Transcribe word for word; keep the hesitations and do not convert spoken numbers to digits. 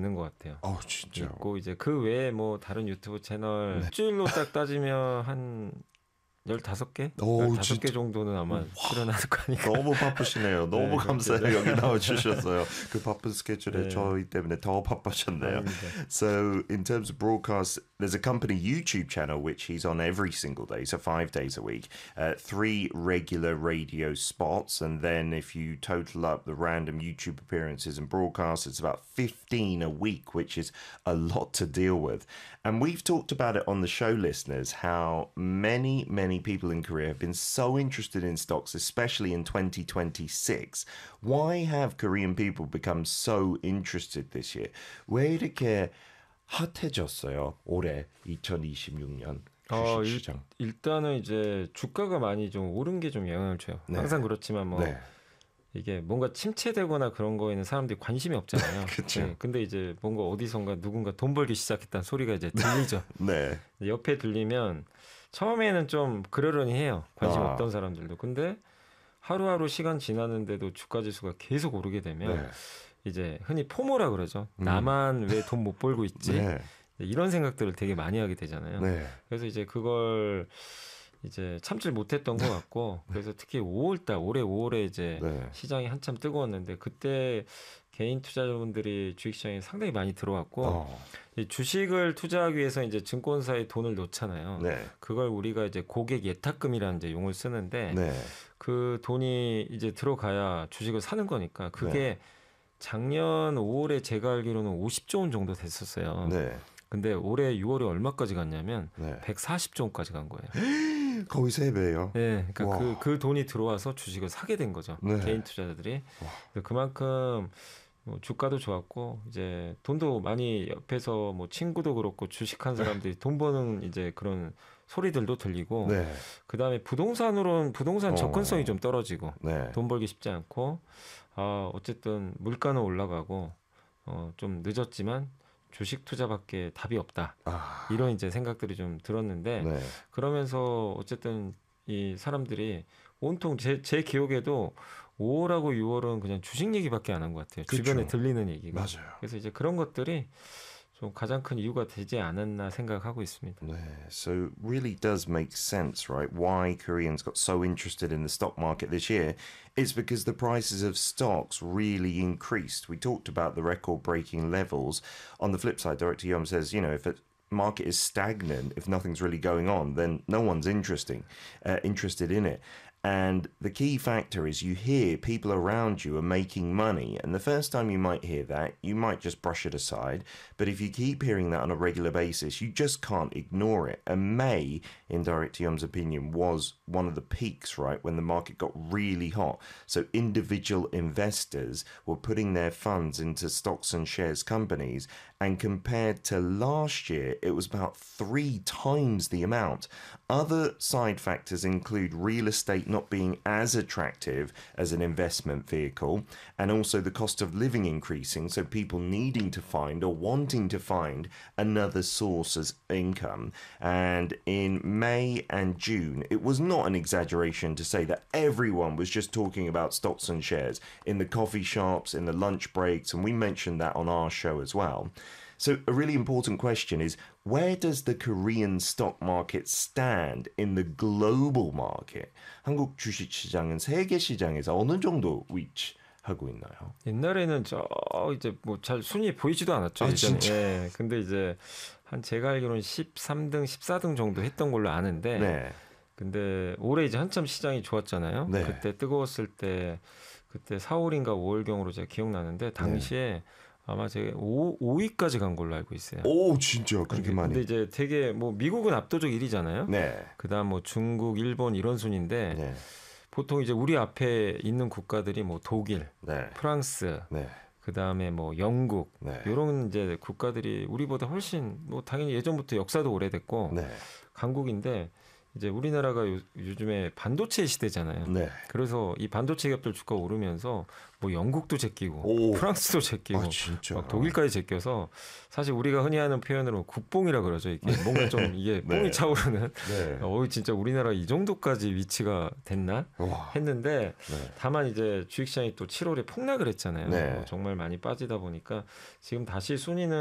있는 것 같아요. 어, 진짜. 있고 이제 그 외에 뭐 다른 유튜브 채널 네. 일주일로 딱 따지면 한 열다섯 개? 오, 열다섯 개 진짜. 정도는 아마 와, 출연할 거니까. 너무 바쁘시네요. 너무 네, 감사해요. 그렇게, 여기 나와주셨어요. 그 바쁜 스케줄에 네. 저희 때문에 더 바쁘셨네요. 아닙니다. So in terms of broadcast, there's a company YouTube channel which he's on every single day, so five days a week. Uh, three regular radio spots, and then if you total up the random YouTube appearances and broadcasts, it's about fifteen a week, which is a lot to deal with. And we've talked about it on the show, listeners, how many, many people in Korea have been so interested in stocks, especially in twenty twenty-six. Why have Korean people become so interested this year? 왜 이렇게 핫해졌어요? 올해 이천이십육 년 어, 일, 주식시장. 일단은 이제 주가가 많이 좀 오른 게 좀 영향을 줘요. 네. 항상 그렇지만 뭐 네. 이게 뭔가 침체되거나 그런 거에는 사람들이 관심이 없잖아요. 그쵸. 네, 근데 이제 뭔가 어디선가 누군가 돈 벌기 시작했다는 소리가 이제 들리죠. 네. 옆에 들리면 처음에는 좀 그러려니 해요. 관심 아. 없던 사람들도. 근데 하루하루 시간 지나는데도 주가 지수가 계속 오르게 되면 네. 이제 흔히 포모라 그러죠. 음. 나만 왜 돈 못 벌고 있지? 네. 이런 생각들을 되게 많이 하게 되잖아요. 네. 그래서 이제 그걸 이제 참질 못했던 것 같고, 그래서 특히 오월달, 올해 오월에 이제 네. 시장이 한참 뜨거웠는데 그때 개인 투자자분들이 주식시장에 상당히 많이 들어왔고, 어. 이 주식을 투자하기 위해서 이제 증권사에 돈을 놓잖아요. 네. 그걸 우리가 이제 고객 예탁금이라는 이제 용어를 쓰는데, 네. 그 돈이 이제 들어가야 주식을 사는 거니까 그게 네. 작년 오월에 제가 알기로는 오십조 원 정도 됐었어요. 네. 근데 올해 유월에 얼마까지 갔냐면 네. 백사십조 원까지 간 거예요. 거의 세 배예요. 네, 그러니까 와. 그, 그 돈이 들어와서 주식을 사게 된 거죠. 네. 개인 투자자들이. 와. 그래서 그만큼 뭐 주가도 좋았고 이제 돈도 많이 옆에서 뭐 친구도 그렇고 주식한 사람들이 돈 버는 이제 그런 소리들도 들리고 네. 그다음에 부동산으로는 부동산 어. 접근성이 좀 떨어지고 네. 돈 벌기 쉽지 않고 아 어쨌든 물가는 올라가고 어, 좀 늦었지만 주식 투자밖에 답이 없다. 아. 이런 이제 생각들이 좀 들었는데 네. 그러면서 어쨌든 이 사람들이 온통 제, 제 기억에도 오월하고 유월은 그냥 주식 얘기밖에 안 한 것 같아요. 그쵸. 주변에 들리는 얘기가. 맞아요. 그래서 이제 그런 것들이 좀 가장 큰 이유가 되지 않았나 생각하고 있습니다. 네. So really does make sense, right? Why Koreans got so interested in the stock market this year? It's because the prices of stocks really increased. We talked about the record-breaking levels. On the flip side, Director Yom says, you know, if it market is stagnant, if nothing's really going on, then no one's interesting, uh, interested in it. And the key factor is you hear people around you are making money. And the first time you might hear that, you might just brush it aside. But if you keep hearing that on a regular basis, you just can't ignore it. And May, in Director Yum's opinion, was one of the peaks, right, when the market got really hot. So individual investors were putting their funds into stocks and shares companies. And compared to last year, it was about three times the amount. Other side factors include real estate not being as attractive as an investment vehicle, and also the cost of living increasing, so people needing to find or wanting to find another source of income. And in May and June, it was not an exaggeration to say that everyone was just talking about stocks and shares in the coffee shops, in the lunch breaks, and we mentioned that on our show as well. So a really important question is, where does the Korean stock market stand in the global market? 한국 주식 시장은 세계 시장에서 어느 정도 위치하고 있나요? 옛날에는 저 이제 뭐 잘 순위 보이지도 않았죠. 아, 예전에. 진짜? 예. 근데 이제 한 제가 알기로는 십삼 등, 십사 등 정도 했던 걸로 아는데. 네. 근데 올해 이제 한참 시장이 좋았잖아요. 네. 그때 뜨거웠을 때 그때 사월인가 오월경으로 제가 기억나는데 당시에 네. 아마 제가 오 위까지 간 걸로 알고 있어요. 오, 진짜 그렇게 많이. 근데 이제 되게 뭐 미국은 압도적 일 위잖아요. 네. 그다음 뭐 중국, 일본 이런 순인데 네. 보통 이제 우리 앞에 있는 국가들이 뭐 독일, 네. 프랑스, 네. 그다음에 뭐 영국 네. 이런 이제 국가들이 우리보다 훨씬 뭐 당연히 예전부터 역사도 오래됐고 네. 강국인데 이제 우리나라가 요, 요즘에 반도체 시대잖아요. 네. 그래서 이 반도체 기업들 주가 오르면서 뭐 영국도 제끼고 오. 프랑스도 제끼고 아, 진짜. 막 독일까지 제껴서 사실 우리가 흔히 하는 표현으로 국뽕이라 그러죠. 이게 뭔가 좀 이게 네. 뽕이 차오르는 네. 어 진짜 우리나라 이 정도까지 위치가 됐나 와. 했는데 네. 다만 이제 주식시장이 또 칠월에 폭락을 했잖아요. 네. 뭐 정말 많이 빠지다 보니까 지금 다시 순위는